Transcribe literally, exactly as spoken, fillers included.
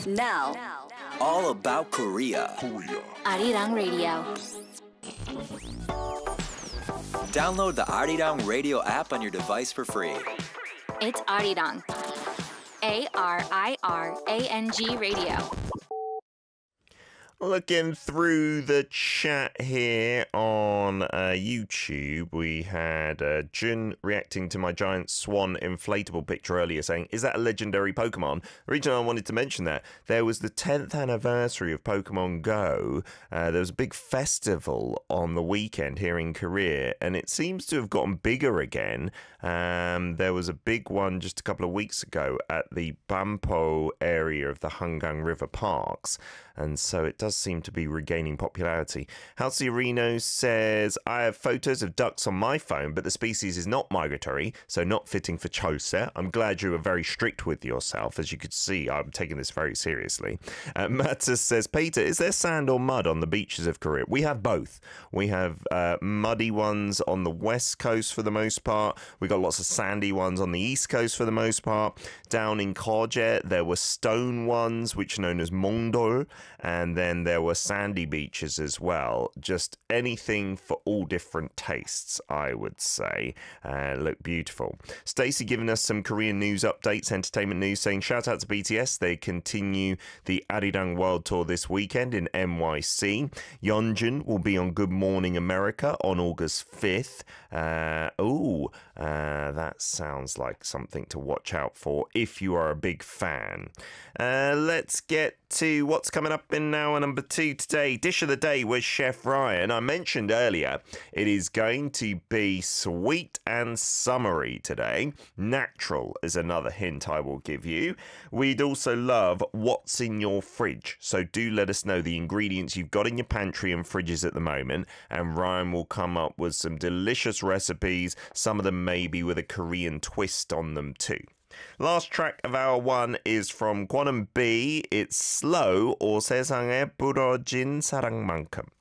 Now, all about Korea. Korea. Arirang Radio. Download the Arirang Radio app on your device for free. It's Arirang. A R I R A N G Radio. Looking through the chat here on uh, YouTube, we had uh, Jun reacting to my giant swan inflatable picture earlier saying, is that a legendary Pokemon? The reason I wanted to mention that, there was the tenth anniversary of Pokemon Go. Uh, there was a big festival on the weekend here in Korea, and it seems to have gotten bigger again. Um, there was a big one just a couple of weeks ago at the Bampo area of the Hangang River Parks, and so it does seem to be regaining popularity. Halcyon says, I have photos of ducks on my phone, but the species is not migratory, so not fitting for Chosa. I'm glad you were very strict with yourself. As you could see, I'm taking this very seriously. Uh, Matus says, Peter, is there sand or mud on the beaches of Korea? We have both. We have uh, muddy ones on the west coast for the most part. We got lots of sandy ones on the east coast for the most part. Down in Koje, there were stone ones, which are known as Mongdol, and then there were sandy beaches as well. Just anything for all different tastes, I would say. Uh, look beautiful. Stacey giving us some Korean news updates, entertainment news, saying shout out to B T S. They continue the Arirang World Tour this weekend in N Y C. Yeonjun will be on Good Morning America on August fifth. Uh, oh, uh, that sounds like something to watch out for if you are a big fan. Uh, let's get to what's coming up in now number two today. Dish of the day with Chef Ryan. I mentioned earlier it is going to be sweet and summery today. Natural is another hint I will give you. We'd also love what's in your fridge, so do let us know the ingredients you've got in your pantry and fridges at the moment, and Ryan will come up with some delicious recipes, some of them maybe with a Korean twist on them too. Last track of hour one is from Kwon and B. It's Slow or 세상에 부러진 사랑만큼.